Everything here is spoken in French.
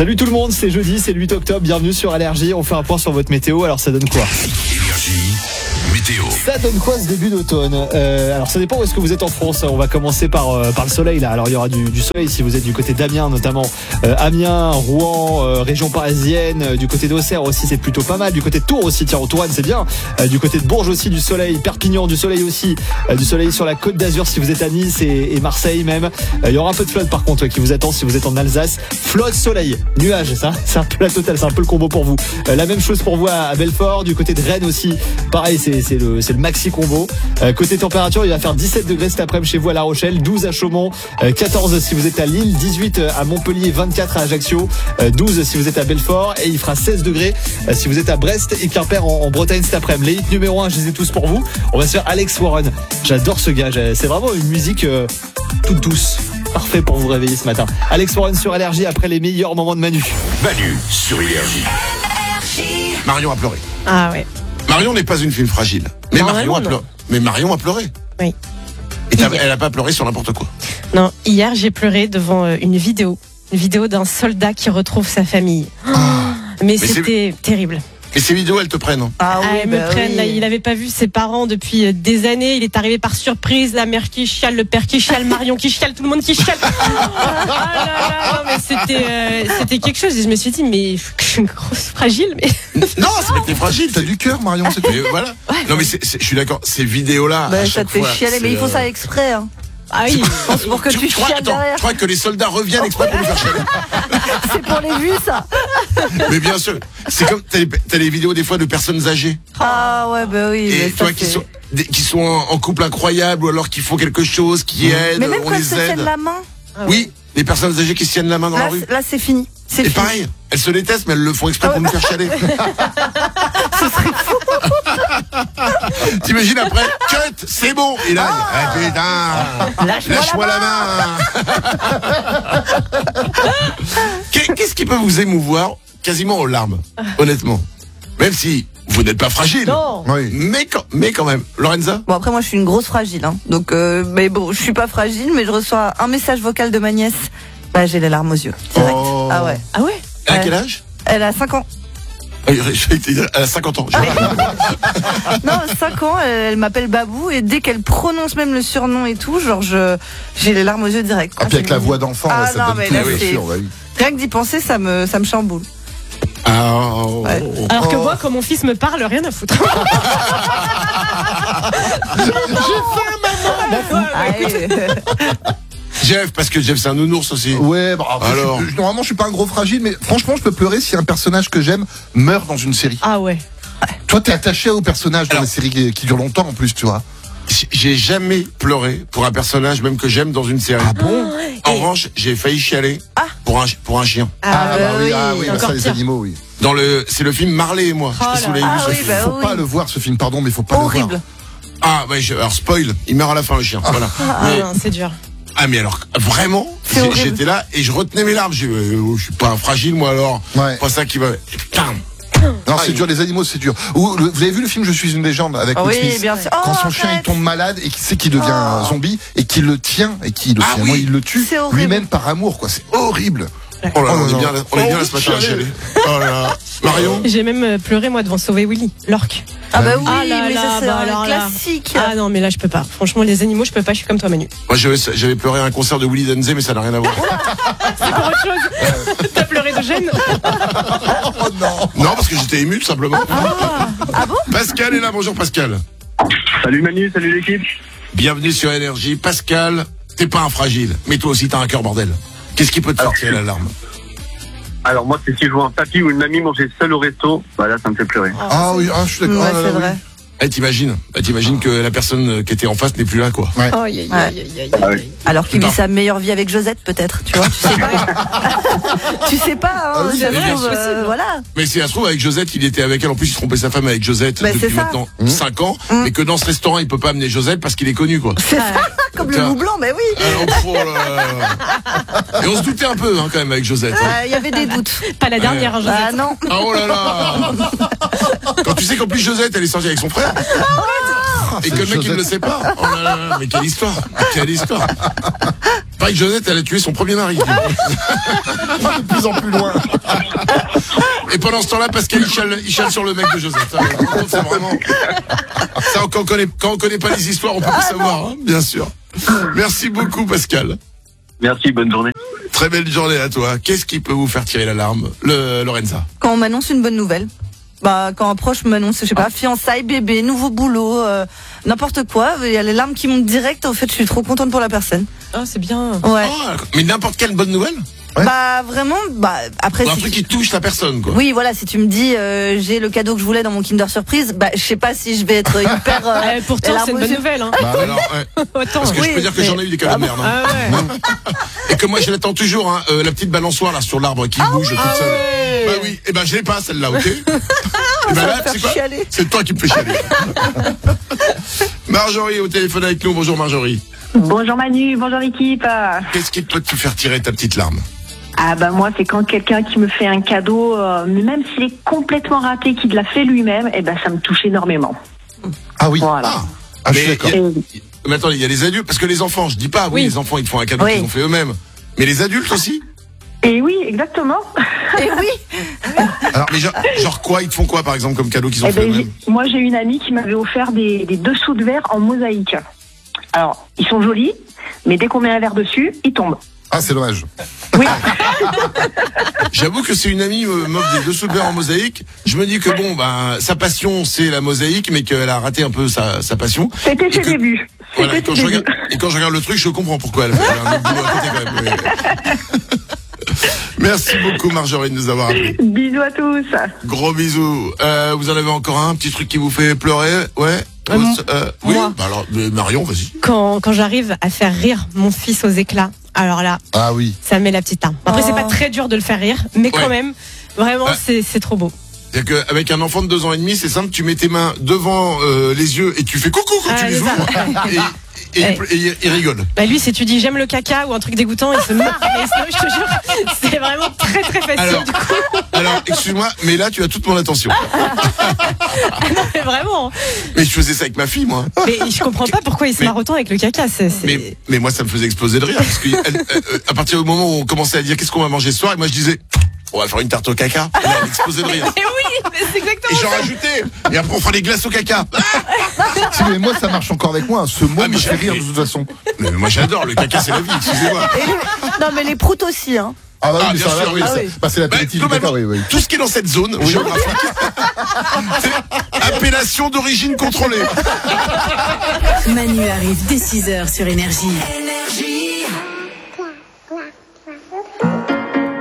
Salut tout le monde, c'est jeudi, c'est le 8 octobre, bienvenue sur Allergie. On fait un point sur votre météo, alors ça donne quoi? Énergie, météo. Ça donne quoi ce début d'automne? Alors ça dépend où est-ce que vous êtes en France. On va commencer par le soleil là. Alors il y aura du soleil si vous êtes du côté d'Amiens notamment. Amiens, Rouen, région parisienne, du côté d'Auxerre aussi c'est plutôt pas mal. Du côté de Tours aussi, tiens, Touraine c'est bien. Du côté de Bourges aussi du soleil, Perpignan du soleil aussi. Du soleil sur la Côte d'Azur si vous êtes à Nice et Marseille même. Il y aura un peu de flotte par contre qui vous attend si vous êtes en Alsace. Flotte, soleil, nuages, ça c'est un peu la totale, c'est un peu le combo pour vous. La même chose pour vous à Belfort, du côté de Rennes aussi. Pareil, c'est le maxi combo. Côté température, il va faire 17 degrés cet après-midi chez vous à La Rochelle, 12 à Chaumont, 14 si vous êtes à Lille, 18 à Montpellier, 24 à Ajaccio, 12 si vous êtes à Belfort et il fera 16 degrés si vous êtes à Brest et Quimper en Bretagne cet après-midi. Les hits numéro 1, je les ai tous pour vous. On va se faire Alex Warren. J'adore ce gars, c'est vraiment une musique toute douce. Parfait pour vous réveiller ce matin. Alex Warren sur Allergie après les meilleurs moments de Manu. Manu sur Énergie. Marion a pleuré. Ah ouais. Marion n'est pas une fille fragile. Mais Marion a pleuré. Oui. Et elle a pas pleuré sur n'importe quoi. Non, hier j'ai pleuré devant une vidéo d'un soldat qui retrouve sa famille. Mais c'était terrible. Et ces vidéos, elles te prennent, hein? Elles me prennent. Là, il avait pas vu ses parents depuis des années. Il est arrivé par surprise. La mère qui chiale, le père qui chiale, Marion qui chiale, tout le monde qui chiale. Non, mais c'était quelque chose. Et je me suis dit, mais je suis une grosse fragile. Mais non, t'es fragile. T'as du cœur, Marion. C'est tout. Voilà. Ouais. Non, mais je suis d'accord. Ces vidéos-là, à ça chaque te fait fois, chialer, mais il faut ça exprès. Hein. Ah oui, pour que tu chiales derrière. Je crois que les soldats reviennent exprès pour nous faire chialer. C'est pour les vues, ça. Mais bien sûr, c'est comme t'as les vidéos des fois de personnes âgées. Ah ouais, bah oui. Et toi qui sont en couple incroyable ou alors qui font quelque chose, qui aident, mais même on quand les se aide. tiennent la main. Oui, les personnes âgées qui se tiennent la main dans la rue. Là, c'est fini. Et pareil, elles se détestent, mais elles le font exprès pour nous faire chialer. Ce serait fou. T'imagines après, cut, c'est bon. Et là, putain, lâche-moi la main. Qu'est-ce qui peut vous émouvoir quasiment aux larmes, honnêtement? Même si vous n'êtes pas fragile. Non. Oui. Mais quand même. Lorenza? Bon, après, moi, je suis une grosse fragile, hein. Donc, mais bon, je suis pas fragile, mais je reçois un message vocal de ma nièce. Bah, j'ai les larmes aux yeux. Direct. Oh. Ah ouais. Ah ouais? À quel âge? Elle a 5 ans. Elle a 50 ans. Non, 5 ans, elle m'appelle Babou et dès qu'elle prononce même le surnom et tout, genre j'ai les larmes aux yeux direct. Ah, puis avec la voix d'enfant, ça non, donne mais tout, là, bien c'est... sûr, oui. Rien que d'y penser, ça me chamboule. Ouais. Alors que moi, quand mon fils me parle, rien à foutre. Jeff, parce que Jeff c'est un nounours aussi. Ouais, bah, alors. Normalement je suis pas un gros fragile, mais franchement je peux pleurer si un personnage que j'aime meurt dans une série. Ah ouais. Toi t'es attaché au personnage dans les séries qui durent longtemps en plus, tu vois. J'ai jamais pleuré pour un personnage même que j'aime dans une série. Ah bon? En revanche, j'ai failli chialer pour un chien. Oui, encore ça les pire. animaux, oui. C'est le film Marley et moi. Je sais pas si vous l'avez vu, ce film. Faut pas le voir ce film, pardon, mais faut pas Horrible. le voir. Ah ouais, alors spoil, il meurt à la fin le chien. Voilà. Non, c'est dur. Ah mais alors vraiment, j'étais là et je retenais mes larmes. Je suis pas fragile moi alors. Ouais. Pas ça qui va. Putain. Non, c'est dur, les animaux, c'est dur. Vous avez vu le film Je suis une légende avec Will Smith? Oui, bien sûr. Quand son chien il tombe malade et qui sait qu'il devient un zombie et qu'il le tient et qu'il finalement il le tue lui-même par amour, quoi. C'est horrible. Oh là, on est bien là ce matin à chialer. Oh là là. Marion? J'ai même pleuré moi devant Sauver Willy, l'orque. Ah bah oui, Ah là mais là, ça c'est bah un alors là. classique. Ah non, mais là je peux pas. Franchement, les animaux, je peux pas. Je suis comme toi, Manu. Moi j'avais pleuré à un concert de Willy Denzé, mais ça n'a rien à voir. C'est pour autre chose. T'as pleuré de gêne? Oh non. Non, parce que j'étais ému tout simplement. Ah bon? Pascal est là, bonjour Pascal. Salut Manu, salut l'équipe. Bienvenue sur Énergie. Pascal, t'es pas un fragile, mais toi aussi t'as un cœur bordel. Qu'est-ce qui peut te faire tirer l'alarme? Alors moi, c'est si je vois un papy ou une mamie manger seul au resto, bah là ça me fait pleurer. Ah oui, je suis d'accord. Ouais, c'est vrai. T'imagines que la personne qui était en face n'est plus là, quoi. Ouais. Oh, aïe, aïe, aïe, aïe, aïe. Alors qu'il vit sa meilleure vie avec Josette, peut-être, tu vois. Tu sais pas. Tu sais pas, hein. c'est ça se vrai, trouve, c'est possible. voilà. Mais si ça se trouve, avec Josette, il était avec elle. En plus, il trompait sa femme avec Josette Bah, depuis c'est ça. maintenant 5 ans. Mais que dans ce restaurant, il peut pas amener Josette parce qu'il est connu, quoi. C'est ça, comme le Putain. loup blanc, mais oui. Alors, oh là là. Et on se doutait un peu, quand même, avec Josette. Il y avait des doutes. Pas la dernière, hein, Josette. Ah non. Ah oh là là. Quand tu sais qu'en plus Josette, elle est sortie avec son frère. Et que le mec, il ne le sait pas. Oh là là, mais quelle histoire. Quelle histoire. Pareil que Josette, elle a tué son premier mari. De plus en plus loin. Et pendant ce temps-là, Pascal, il chale sur le mec de Josette. C'est vraiment... Ça, quand on connaît pas les histoires, on peut pas savoir, hein, bien sûr. Merci beaucoup, Pascal. Merci, bonne journée. Très belle journée à toi. Qu'est-ce qui peut vous faire tirer l'alarme, Lorenza? Quand on m'annonce une bonne nouvelle. Quand un proche m'annonce, je sais pas, fiançailles, bébé, nouveau boulot, n'importe quoi, il y a les larmes qui montent direct. En fait, je suis trop contente pour la personne. Ah, c'est bien. Ouais. Oh, mais n'importe quelle bonne nouvelle? Ouais. Vraiment, après. Un truc qui touche la personne, quoi. Oui, voilà, si tu me dis, j'ai le cadeau que je voulais dans mon Kinder Surprise, je sais pas si je vais être hyper. Pourtant, c'est une bonne nouvelle. Hein. Alors, ouais. Autant. Parce que je peux dire que j'en ai eu des cadeaux de merde. Hein. Ah ouais. Et que moi, je l'attends toujours, hein, la petite balançoire là sur l'arbre qui bouge toute seule. Ouais. Bah oui, et je l'ai pas celle-là, ok. Et là, c'est quoi? chialer. C'est toi qui me fais chialer. Marjorie au téléphone avec nous. Bonjour Marjorie. Bonjour Manu, bonjour l'équipe. Qu'est-ce qui peut te faire tirer ta petite larme? Moi c'est quand quelqu'un qui me fait un cadeau, même s'il est complètement raté, qu'il l'a fait lui-même, ça me touche énormément. Ah oui. Voilà. Ah, je suis d'accord. Mais attendez, il y a les adultes, parce que les enfants, je dis pas, oui, les enfants ils te font un cadeau qu'ils ont fait eux-mêmes. Mais les adultes aussi? Et oui, exactement. Et oui. Alors, mais genre quoi, ils te font quoi par exemple comme cadeau qu'ils ont fait eux-mêmes? Moi j'ai une amie qui m'avait offert des dessous de verre en mosaïque. Alors, ils sont jolis, mais dès qu'on met un verre dessus, ils tombent. Ah, c'est dommage. Oui. J'avoue que c'est une amie m'offre des dessous de verre en mosaïque. Je me dis que sa passion c'est la mosaïque, mais qu'elle a raté un peu sa passion. C'était ses débuts. Voilà, et quand je regarde le truc, je comprends pourquoi elle fait un autre boulot à côté quand même. Merci beaucoup Marjorie de nous avoir appelés. Bisous à tous. Gros bisous. Vous en avez encore un petit truc qui vous fait pleurer? Ouais. Oui. Moi. Alors Marion, vas-y. Quand j'arrive à faire rire mon fils aux éclats, alors là, Ah oui. ça met la petite larme. Après, c'est pas très dur de le faire rire, mais quand même, vraiment, c'est trop beau. C'est-à-dire qu'avec un enfant de 2 ans et demi, c'est simple, tu mets tes mains devant les yeux et tu fais coucou quand tu les ouvres. Et il rigole. Lui, si tu dis j'aime le caca ou un truc dégoûtant, il se marre. Mais sinon, je te jure, c'est vraiment très très facile. Alors, excuse-moi, mais là, tu as toute mon attention. Non, mais vraiment. Mais je faisais ça avec ma fille, moi. Mais je comprends pas pourquoi il se marre autant avec le caca. Mais moi, ça me faisait exploser de rire. Parce que à partir du moment où on commençait à dire qu'est-ce qu'on va manger ce soir, et moi je disais on va faire une tarte au caca. Et là, elle explosait de rire. Mais oui, mais c'est exactement Et ça. j'en rajoutais. Et après, on fera des glaces au caca. Si, mais moi, ça marche encore avec moi. Ce mot me fait rire de toute façon. Mais moi, j'adore. Le caca, c'est la vie. Excusez-moi. Non, mais les proutes aussi, hein. Ah, bah oui, mais bien ça va, sûr, oui. oui. C'est l'apéritif du caca, oui. Tout ce qui est dans cette zone géographique, c'est appellation d'origine contrôlée. Manu arrive dès 6h sur Énergie.